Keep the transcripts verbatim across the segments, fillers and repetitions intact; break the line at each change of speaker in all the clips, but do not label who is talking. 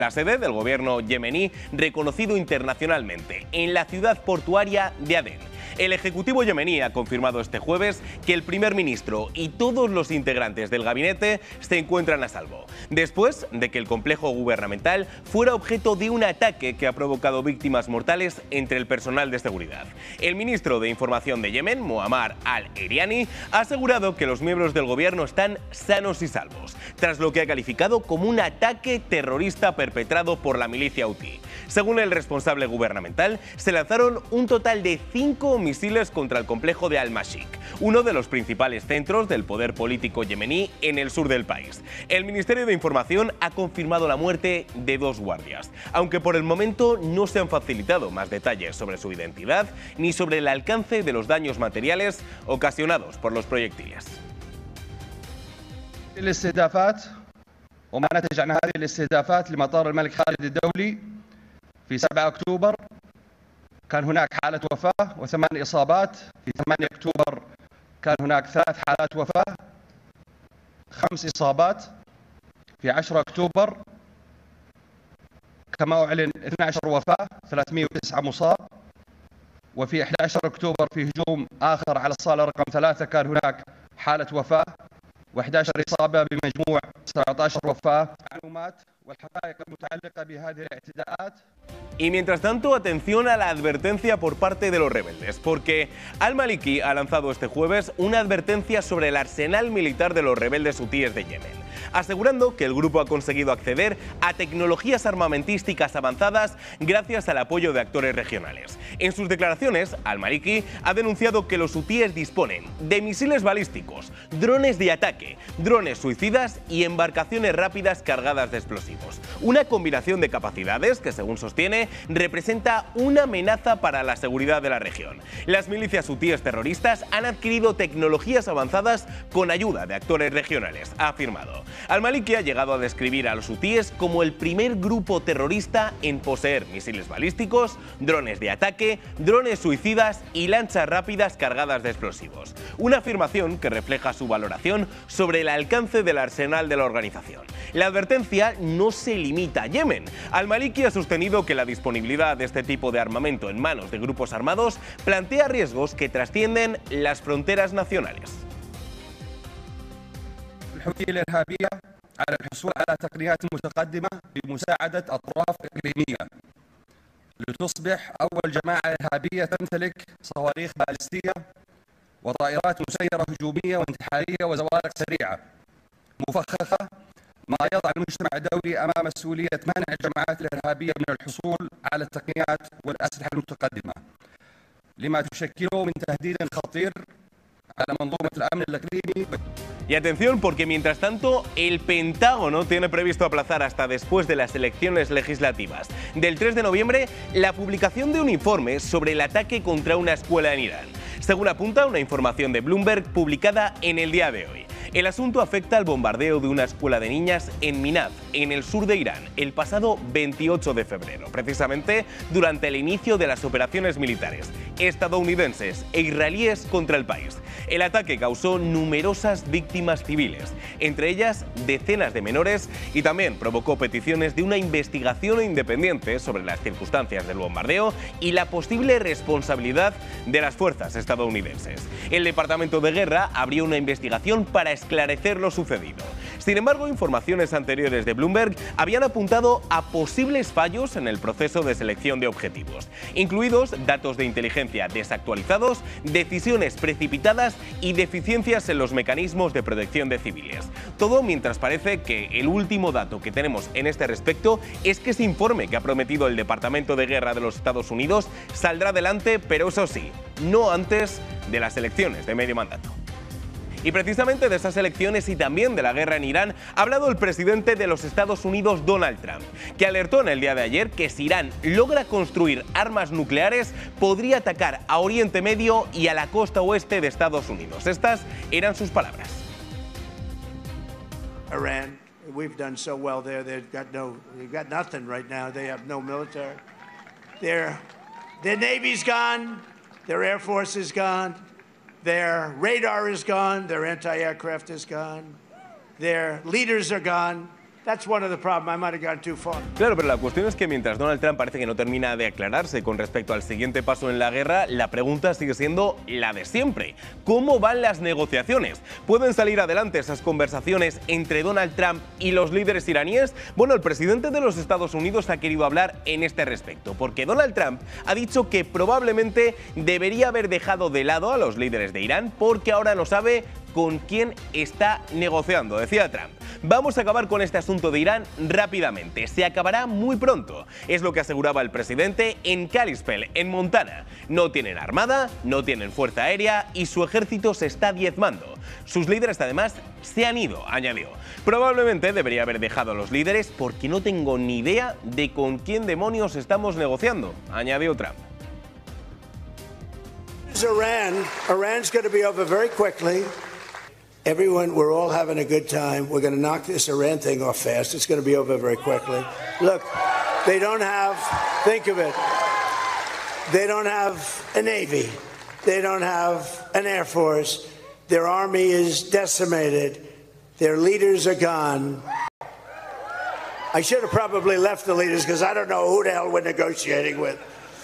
la sede del gobierno yemení reconocido internacionalmente, en la ciudad portuaria de Adén. El Ejecutivo yemení ha confirmado este jueves que el primer ministro y todos los integrantes del gabinete se encuentran a salvo, después de que el complejo gubernamental fuera objeto de un ataque que ha provocado víctimas mortales entre el personal de seguridad. El ministro de Información de Yemen, Muammar al-Eriani, ha asegurado que los miembros del gobierno están sanos y salvos, tras lo que ha calificado como un ataque terrorista perpetrado por la milicia hutí. Según el responsable gubernamental, se lanzaron un total de cinco misiles contra el complejo de Al-Mashik, uno de los principales centros del poder político yemení en el sur del país. El Ministerio de Información ha confirmado la muerte de dos guardias, aunque por el momento no se han facilitado más detalles sobre su identidad ni sobre el alcance de los daños materiales ocasionados por los proyectiles.
وما نتج عن هذه الاستهدافات لمطار الملك خالد الدولي في سبعة أكتوبر كان هناك حالة وفاة وثمان إصابات. في ثمانية أكتوبر كان هناك ثلاث حالات وفاة، خمس إصابات. في عشرة أكتوبر كما أعلن اثنتي عشرة وفاة، ثلاثمئة وتسعة مصاب. وفي أحد عشر أكتوبر في هجوم آخر على الصالة رقم ثلاثة كان هناك حالة وفاة وأحد عشر إصابة بمجموع سبعة عشر وفاة. معلومات والحقائق المتعلقة بهذه الاعتداءات.
Y mientras tanto, atención a la advertencia por parte de los rebeldes, porque Al-Maliki ha lanzado este jueves una advertencia sobre el arsenal militar de los rebeldes hutíes de Yemen, asegurando que el grupo ha conseguido acceder a tecnologías armamentísticas avanzadas gracias al apoyo de actores regionales. En sus declaraciones, Al-Maliki ha denunciado que los hutíes disponen de misiles balísticos, drones de ataque, drones suicidas y embarcaciones rápidas cargadas de explosivos. Una combinación de capacidades que, según sostiene, representa una amenaza para la seguridad de la región. Las milicias hutíes terroristas han adquirido tecnologías avanzadas con ayuda de actores regionales, ha afirmado. Al-Maliki ha llegado a describir a los hutíes como el primer grupo terrorista en poseer misiles balísticos, drones de ataque, drones suicidas y lanchas rápidas cargadas de explosivos. Una afirmación que refleja su valoración sobre el alcance del arsenal de la organización. La advertencia no se limita a Yemen. Al-Maliki ha sostenido que la disponibilidad de este tipo de armamento en manos de grupos armados plantea riesgos que trascienden las fronteras nacionales.
الحوثية الإرهابية على الحصول على تقنيات متقدمة بمساعدة أطراف إقليمية لتصبح أول جماعة إرهابية تمتلك صواريخ باليستية وطائرات مسيرة هجومية وانتحارية وزوارق سريعة مفخخة، ما يضع المجتمع الدولي أمام مسؤولية منع الجماعات الإرهابية من الحصول على التقنيات والأسلحة المتقدمة لما تشكله من تهديد خطير.
Y atención, porque mientras tanto el Pentágono tiene previsto aplazar hasta después de las elecciones legislativas del tres de noviembre la publicación de un informe sobre el ataque contra una escuela en Irán, según apunta una información de Bloomberg publicada en el día de hoy. El asunto afecta al bombardeo de una escuela de niñas en Minad, en el sur de Irán, el pasado veintiocho de febrero, precisamente durante el inicio de las operaciones militares estadounidenses e israelíes contra el país. El ataque causó numerosas víctimas civiles, entre ellas decenas de menores, y también provocó peticiones de una investigación independiente sobre las circunstancias del bombardeo y la posible responsabilidad de las fuerzas estadounidenses. El Departamento de Guerra abrió una investigación para esclarecer lo sucedido. Sin embargo, informaciones anteriores de Bloomberg habían apuntado a posibles fallos en el proceso de selección de objetivos, incluidos datos de inteligencia desactualizados, decisiones precipitadas y deficiencias en los mecanismos de protección de civiles. Todo mientras parece que el último dato que tenemos en este respecto es que ese informe que ha prometido el Departamento de Guerra de los Estados Unidos saldrá adelante, pero eso sí, no antes de las elecciones de medio mandato. Y precisamente de esas elecciones y también de la guerra en Irán ha hablado el presidente de los Estados Unidos, Donald Trump, que alertó en el día de ayer que si Irán logra construir armas nucleares podría atacar a Oriente Medio y a la costa oeste de Estados Unidos. Estas eran sus palabras.
Iran, we've done so well there. They've got no, they've got nothing right now. They have no military. Their, their Navy's gone. Their Air Force is gone. Their radar is gone, their anti-aircraft is gone, their leaders are gone, That's one of the problems. I might have gone too far.
Claro, pero la cuestión es que mientras Donald Trump parece que no termina de aclararse con respecto al siguiente paso en la guerra, la pregunta sigue siendo la de siempre. ¿Cómo van las negociaciones? ¿Pueden salir adelante esas conversaciones entre Donald Trump y los líderes iraníes? Bueno, el presidente de los Estados Unidos ha querido hablar en este respecto, porque Donald Trump ha dicho que probablemente debería haber dejado de lado a los líderes de Irán porque ahora no sabe con quién está negociando. Decía Trump: vamos a acabar con este asunto de Irán rápidamente, se acabará muy pronto. Es lo que aseguraba el presidente en Kalispell, en Montana. No tienen armada, no tienen fuerza aérea y su ejército se está diezmando. Sus líderes además se han ido, añadió. Probablemente debería haber dejado a los líderes porque no tengo ni idea de con quién demonios estamos negociando, añadió Trump.
Iran, Iran's going to be over very quickly. Everyone, we're all having a good time. We're going to knock this Iran thing off fast. It's going to be over very quickly. Look, they don't have, think of it, they don't have a Navy. They don't have an Air Force. Their army is decimated. Their leaders are gone. I should have probably left the leaders because I don't know who the hell we're negotiating with.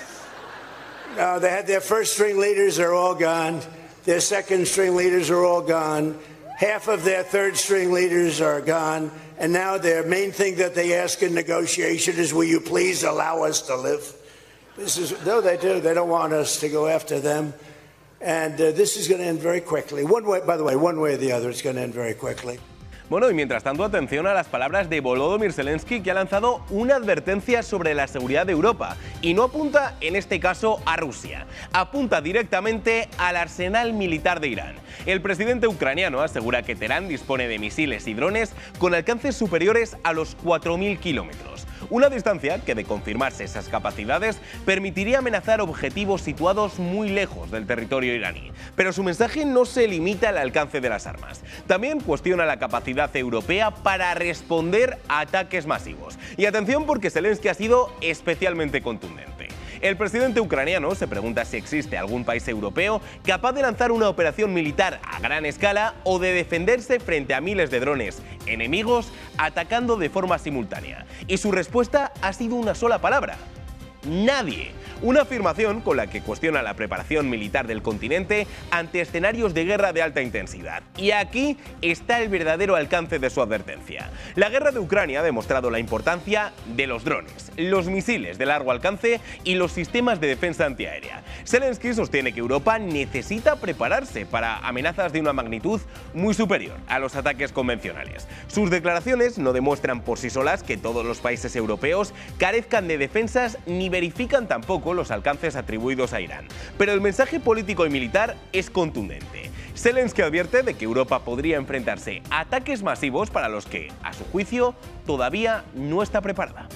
No, they had their first string leaders are all gone. Their second string leaders are all gone. Half of their third string leaders are gone. And now their main thing that they ask in negotiation is, will you please allow us to live? This is, no, they do. They don't want us to go after them. And uh, this is going to end very quickly. One way, by the way, one way or the other, it's going to end very quickly.
Bueno, y mientras tanto, atención a las palabras de Volodymyr Zelensky, que ha lanzado una advertencia sobre la seguridad de Europa. Y no apunta, en este caso, a Rusia. Apunta directamente al arsenal militar de Irán. El presidente ucraniano asegura que Teherán dispone de misiles y drones con alcances superiores a los cuatro mil kilómetros. Una distancia que, de confirmarse esas capacidades, permitiría amenazar objetivos situados muy lejos del territorio iraní. Pero su mensaje no se limita al alcance de las armas. También cuestiona la capacidad europea para responder a ataques masivos. Y atención, porque Zelensky ha sido especialmente contundente. El presidente ucraniano se pregunta si existe algún país europeo capaz de lanzar una operación militar a gran escala o de defenderse frente a miles de drones enemigos atacando de forma simultánea. Y su respuesta ha sido una sola palabra: nadie. Una afirmación con la que cuestiona la preparación militar del continente ante escenarios de guerra de alta intensidad. Y aquí está el verdadero alcance de su advertencia. La guerra de Ucrania ha demostrado la importancia de los drones, los misiles de largo alcance y los sistemas de defensa antiaérea. Zelensky sostiene que Europa necesita prepararse para amenazas de una magnitud muy superior a los ataques convencionales. Sus declaraciones no demuestran por sí solas que todos los países europeos carezcan de defensas ni verifican tampoco los alcances atribuidos a Irán. Pero el mensaje político y militar es contundente. Zelensky advierte de que Europa podría enfrentarse a ataques masivos para los que, a su juicio, todavía no está preparada.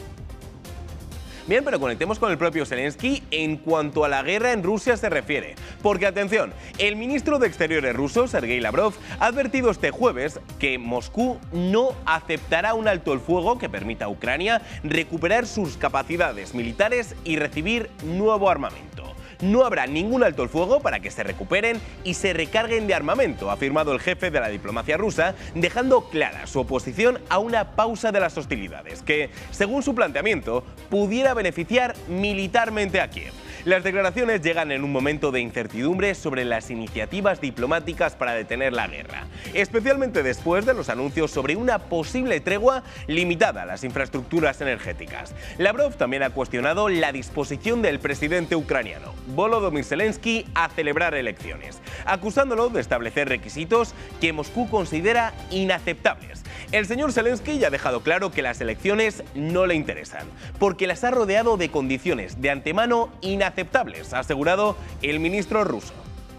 Bien, pero conectemos con el propio Zelensky en cuanto a la guerra en Rusia se refiere. Porque, atención, el ministro de Exteriores ruso, Sergei Lavrov, ha advertido este jueves que Moscú no aceptará un alto el fuego que permita a Ucrania recuperar sus capacidades militares y recibir nuevo armamento. No habrá ningún alto el fuego para que se recuperen y se recarguen de armamento, ha afirmado el jefe de la diplomacia rusa, dejando clara su oposición a una pausa de las hostilidades, que, según su planteamiento, pudiera beneficiar militarmente a Kiev. Las declaraciones llegan en un momento de incertidumbre sobre las iniciativas diplomáticas para detener la guerra, especialmente después de los anuncios sobre una posible tregua limitada a las infraestructuras energéticas. Lavrov también ha cuestionado la disposición del presidente ucraniano, Volodymyr Zelensky, a celebrar elecciones, acusándolo de establecer requisitos que Moscú considera inaceptables. El señor Zelensky ya ha dejado claro que las elecciones no le interesan, porque las ha rodeado de condiciones de antemano inaceptables, ha asegurado el ministro ruso.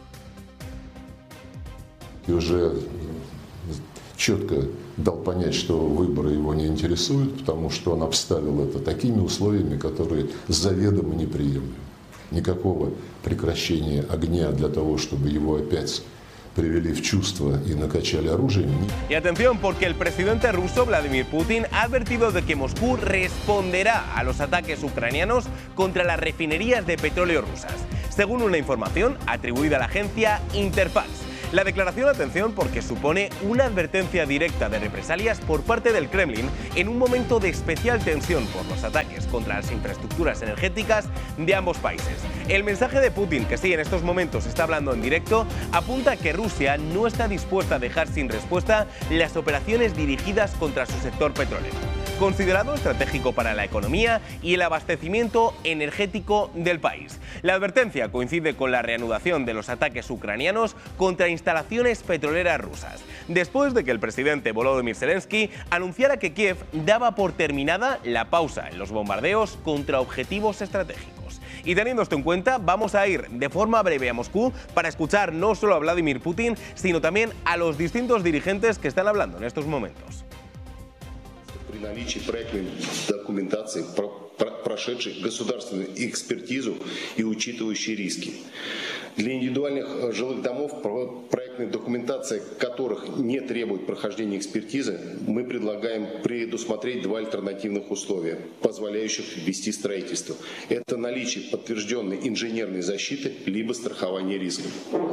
И уже четко дал понять, что выборы его не интересуют, потому что он обставил это такими условиями, которые заведомо неприемлемы. Никакого прекращения огня для того, чтобы его опять привели в чувство y накачали оружием.
Y atención, porque el presidente ruso Vladimir Putin ha advertido de que Moscú responderá a los ataques ucranianos contra las refinerías de petróleo rusas, según una información atribuida a la agencia Interfax. La declaración, atención, porque supone una advertencia directa de represalias por parte del Kremlin en un momento de especial tensión por los ataques contra las infraestructuras energéticas de ambos países. El mensaje de Putin, que sí en estos momentos está hablando en directo, apunta a que Rusia no está dispuesta a dejar sin respuesta las operaciones dirigidas contra su sector petrolero, considerado estratégico para la economía y el abastecimiento energético del país. La advertencia coincide con la reanudación de los ataques ucranianos contra instalaciones petroleras rusas, después de que el presidente Volodymyr Zelensky anunciara que Kiev daba por terminada la pausa en los bombardeos contra objetivos estratégicos. Y teniendo esto en cuenta, vamos a ir de forma breve a Moscú para escuchar no solo a Vladimir Putin, sino también a los distintos dirigentes que están hablando en estos momentos.
При наличии проектной документации, прошедшей государственную экспертизу и учитывающей риски. Для индивидуальных жилых домов, проектная документация которых не требует прохождения экспертизы, мы предлагаем предусмотреть два альтернативных условия, позволяющих ввести строительство. Это наличие подтвержденной инженерной защиты либо страхование рисков.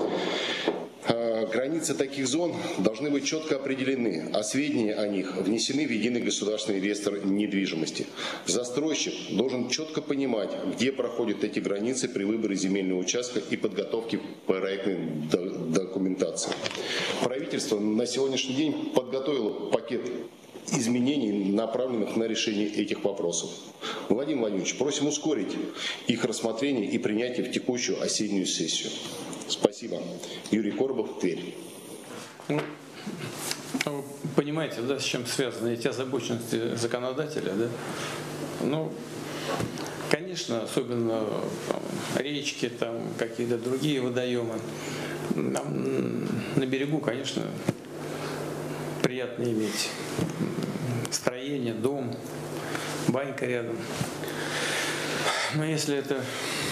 Границы таких зон должны быть четко определены, а сведения о них внесены в единый государственный реестр недвижимости. Застройщик должен четко понимать, где проходят эти границы при выборе земельного участка и подготовке проектной документации. Правительство на сегодняшний день подготовило пакет изменений, направленных на решение этих вопросов. Владимир Владимирович, просим ускорить их рассмотрение и принятие в текущую осеннюю сессию. Спасибо. Юрий Коробов, Тверь.
Ну, вы понимаете, да, с чем связаны эти озабоченности законодателя, да? Ну, конечно, особенно там, речки, там какие-то другие водоемы. Нам на берегу, конечно, приятно иметь строение, дом, банька рядом. Но если это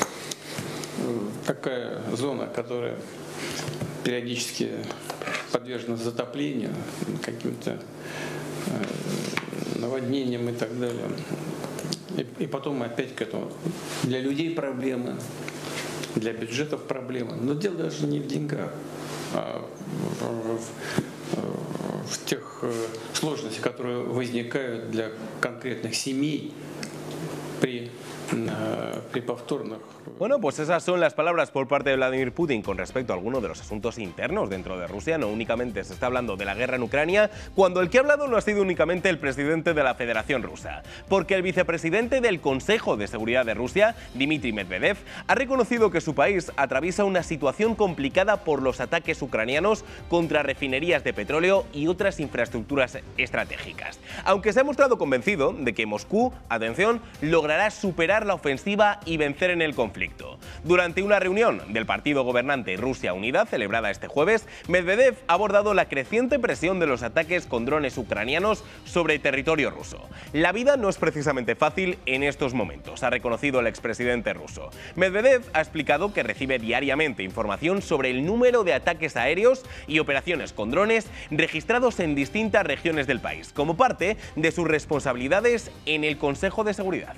такая зона, которая периодически подвержена затоплению, каким-то наводнениям и так далее, и, и потом опять к этому. Для людей проблемы, для бюджетов проблемы. Но дело даже не в деньгах, а в, в, в тех сложностях, которые возникают для конкретных семей при, при повторных.
Bueno, pues esas son las palabras por parte de Vladimir Putin con respecto a algunos de los asuntos internos dentro de Rusia. No únicamente se está hablando de la guerra en Ucrania, cuando el que ha hablado no ha sido únicamente el presidente de la Federación Rusa, porque el vicepresidente del Consejo de Seguridad de Rusia, Dmitry Medvedev, ha reconocido que su país atraviesa una situación complicada por los ataques ucranianos contra refinerías de petróleo y otras infraestructuras estratégicas, aunque se ha mostrado convencido de que Moscú, atención, logrará superar la ofensiva y vencer en el conflicto. Durante una reunión del partido gobernante Rusia Unida, celebrada este jueves, Medvedev ha abordado la creciente presión de los ataques con drones ucranianos sobre territorio ruso. La vida no es precisamente fácil en estos momentos, ha reconocido el expresidente ruso. Medvedev ha explicado que recibe diariamente información sobre el número de ataques aéreos y operaciones con drones registrados en distintas regiones del país, como parte de sus responsabilidades en el Consejo de Seguridad.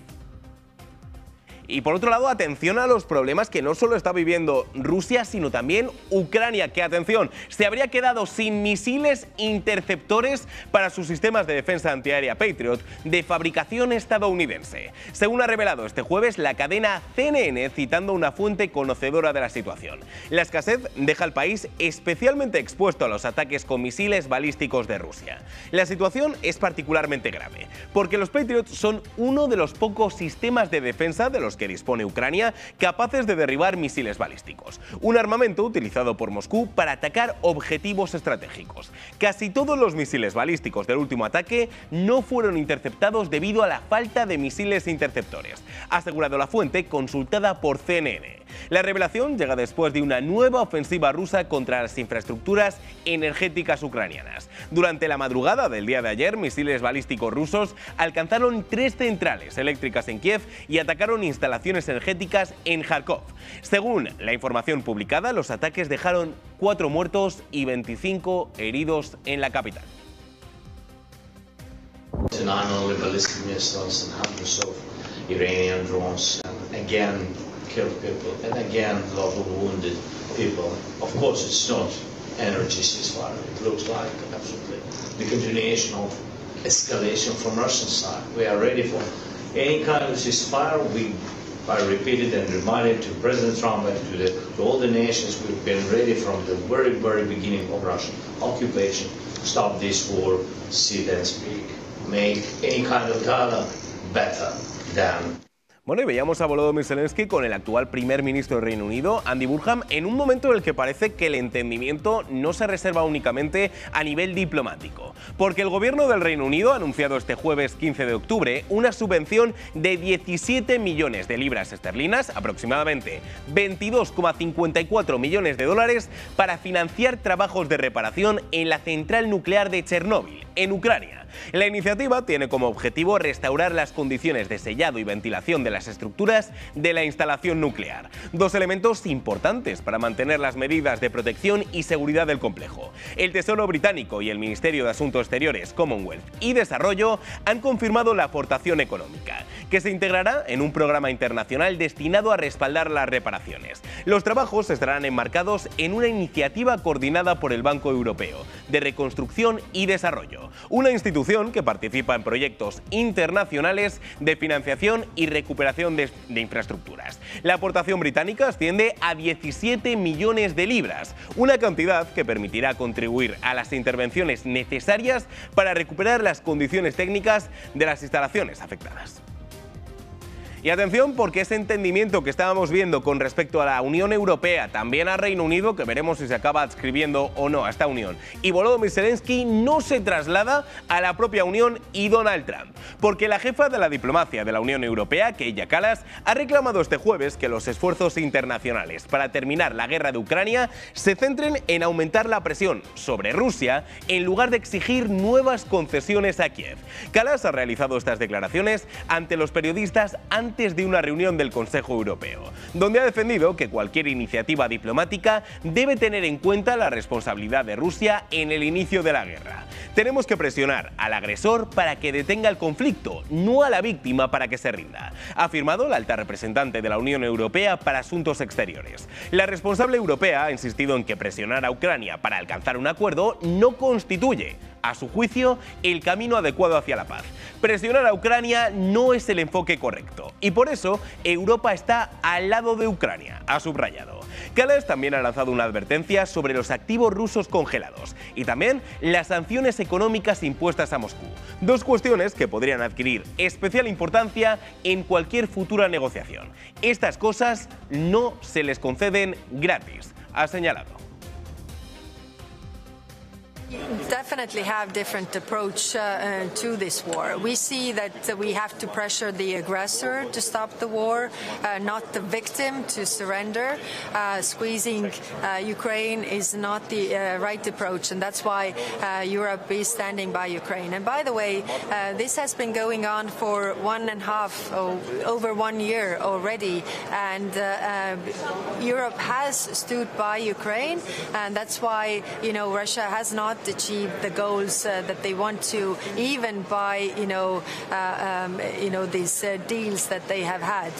Y por otro lado, atención a los problemas que no solo está viviendo Rusia, sino también Ucrania, que, atención, se habría quedado sin misiles interceptores para sus sistemas de defensa antiaérea Patriot de fabricación estadounidense. Según ha revelado este jueves la cadena C N N, citando a una fuente conocedora de la situación. La escasez deja al país especialmente expuesto a los ataques con misiles balísticos de Rusia. La situación es particularmente grave, porque los Patriot son uno de los pocos sistemas de defensa de los que dispone Ucrania capaces de derribar misiles balísticos, un armamento utilizado por Moscú para atacar objetivos estratégicos. Casi todos los misiles balísticos del último ataque no fueron interceptados debido a la falta de misiles interceptores, ha asegurado la fuente consultada por C N N. La revelación llega después de una nueva ofensiva rusa contra las infraestructuras energéticas ucranianas. Durante la madrugada del día de ayer, misiles balísticos rusos alcanzaron tres centrales eléctricas en Kiev y atacaron instalaciones energéticas en Kharkov. Según la información publicada, los ataques dejaron cuatro muertos y veinticinco heridos en la capital.
Killed people and again a lot of wounded people. Of course, it's not energy ceasefire. It looks like absolutely the continuation of escalation from Russian side. We are ready for any kind of ceasefire. We I repeated and reminded to President Trump and to, the, to all the nations, we've been ready from the very, very beginning of Russian occupation. Stop this war, sit and speak, make any kind of dialogue better than.
Bueno, y veíamos a Volodymyr Zelensky con el actual primer ministro del Reino Unido, Andy Burnham, en un momento en el que parece que el entendimiento no se reserva únicamente a nivel diplomático, porque el gobierno del Reino Unido ha anunciado este jueves quince de octubre una subvención de diecisiete millones de libras esterlinas, aproximadamente veintidós coma cincuenta y cuatro millones de dólares, para financiar trabajos de reparación en la central nuclear de Chernóbil, en Ucrania. La iniciativa tiene como objetivo restaurar las condiciones de sellado y ventilación de las estructuras de la instalación nuclear, dos elementos importantes para mantener las medidas de protección y seguridad del complejo. El Tesoro británico y el Ministerio de Asuntos Exteriores, Commonwealth y Desarrollo han confirmado la aportación económica, que se integrará en un programa internacional destinado a respaldar las reparaciones. Los trabajos estarán enmarcados en una iniciativa coordinada por el Banco Europeo de Reconstrucción y Desarrollo, una institución que participa en proyectos internacionales de financiación y recuperación de, de infraestructuras. La aportación británica asciende a diecisiete millones de libras, una cantidad que permitirá contribuir a las intervenciones necesarias para recuperar las condiciones técnicas de las instalaciones afectadas. Y atención, porque ese entendimiento que estábamos viendo con respecto a la Unión Europea, también a Reino Unido, que veremos si se acaba adscribiendo o no a esta unión, y Volodymyr Zelensky, no se traslada a la propia Unión y Donald Trump, porque la jefa de la diplomacia de la Unión Europea, Kaja Kallas, ha reclamado este jueves que los esfuerzos internacionales para terminar la guerra de Ucrania se centren en aumentar la presión sobre Rusia en lugar de exigir nuevas concesiones a Kiev. Kallas ha realizado estas declaraciones ante los periodistas antes antes de una reunión del Consejo Europeo, donde ha defendido que cualquier iniciativa diplomática debe tener en cuenta la responsabilidad de Rusia en el inicio de la guerra. Tenemos que presionar al agresor para que detenga el conflicto, no a la víctima para que se rinda, ha afirmado la alta representante de la Unión Europea para Asuntos Exteriores. La responsable europea ha insistido en que presionar a Ucrania para alcanzar un acuerdo no constituye, a su juicio, el camino adecuado hacia la paz. Presionar a Ucrania no es el enfoque correcto y por eso Europa está al lado de Ucrania, ha subrayado. Kallas también ha lanzado una advertencia sobre los activos rusos congelados y también las sanciones económicas impuestas a Moscú, dos cuestiones que podrían adquirir especial importancia en cualquier futura negociación. Estas cosas no se les conceden gratis, ha señalado.
Definitely have different approach uh, uh, to this war. We see that uh, we have to pressure the aggressor to stop the war, uh, not the victim to surrender. Uh, squeezing uh, Ukraine is not the uh, right approach, and that's why uh, Europe is standing by Ukraine. And by the way, uh, this has been going on for one and a half, oh, over one year already, and uh, uh, Europe has stood by Ukraine, and that's why, you know, Russia has not achieve the goals uh, that they want to, even by, you know, uh, um, you know, these uh, deals that they have had.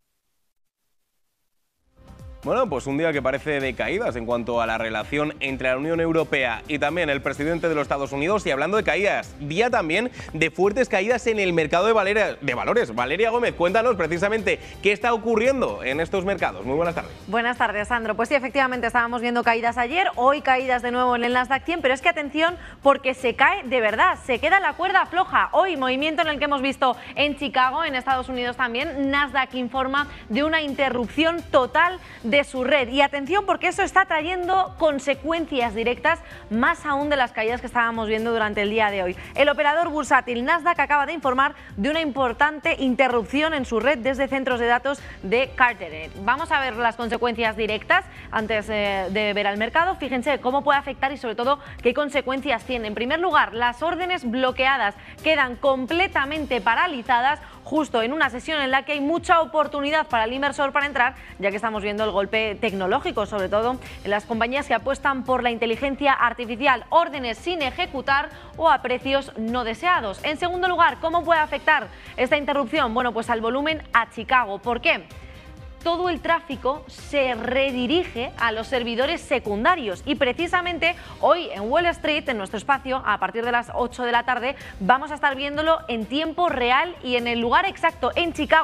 Bueno, pues un día que parece de caídas en cuanto a la relación entre la Unión Europea y también el presidente de los Estados Unidos. Y hablando de caídas, día también de fuertes caídas en el mercado de, Valeria, de valores. Valeria Gómez, cuéntanos precisamente qué está ocurriendo en estos mercados. Muy buenas tardes.
Buenas tardes, Sandro. Pues sí, efectivamente estábamos viendo caídas ayer, hoy caídas de nuevo en el Nasdaq cien, pero es que atención porque se cae de verdad, se queda la cuerda floja. Hoy, movimiento en el que hemos visto en Chicago, en Estados Unidos también, Nasdaq informa de una interrupción total de de su red. Y atención porque eso está trayendo consecuencias directas más aún de las caídas que estábamos viendo durante el día de hoy. El operador bursátil Nasdaq acaba de informar de una importante interrupción en su red desde centros de datos de Carteret. Vamos a ver las consecuencias directas antes eh, de ver al mercado. Fíjense cómo puede afectar y sobre todo qué consecuencias tiene. En primer lugar, las órdenes bloqueadas quedan completamente paralizadas justo en una sesión en la que hay mucha oportunidad para el inversor para entrar, ya que estamos viendo el golpe tecnológico, sobre todo en las compañías que apuestan por la inteligencia artificial, órdenes sin ejecutar o a precios no deseados. En segundo lugar, ¿cómo puede afectar esta interrupción? Bueno, pues al volumen a Chicago. ¿Por qué? todo el tráfico se redirige a los servidores secundarios. Y precisamente hoy en Wall Street, en nuestro espacio, a partir de las ocho de la tarde, vamos a estar viéndolo en tiempo real y en el lugar exacto, en Chicago.